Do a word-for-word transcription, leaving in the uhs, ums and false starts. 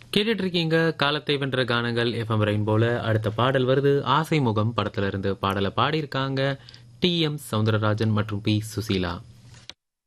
கேட்டுட்டு இருக்கீங்க காலத்தை வென்ற கானங்கள் எஃப்எம் ரெயின்போல. அடுத்த பாடல் வருது ஆசை முகம் படத்துல இருந்து. பாடலை பாடியிருக்காங்க டி எம் சவுந்தரராஜன் மற்றும் பி சுசீலா.